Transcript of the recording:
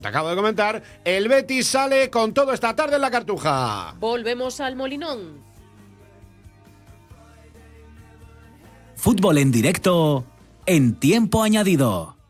Te acabo de comentar, el Betis sale con todo esta tarde en la Cartuja. Volvemos al Molinón. Fútbol en directo en tiempo añadido.